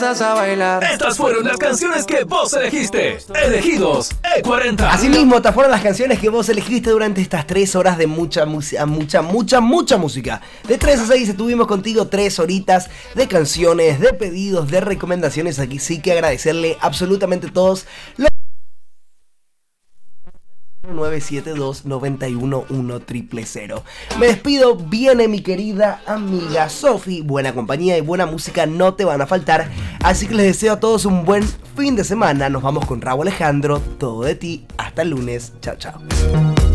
A bailar. Estas fueron las canciones que vos elegiste. Elegidos E40. Asimismo, estas fueron las canciones que vos elegiste durante estas 3 horas de mucha música. De 3 a 6 estuvimos contigo 3 horitas de canciones, de pedidos, de recomendaciones. Aquí sí que agradecerle absolutamente a todos los 972-911-000. Me despido, viene mi querida amiga Sofi. Buena compañía y buena música no te van a faltar, así que les deseo a todos un buen fin de semana. Nos vamos con Rauw Alejandro, Todo de ti. Hasta el lunes, chao chao.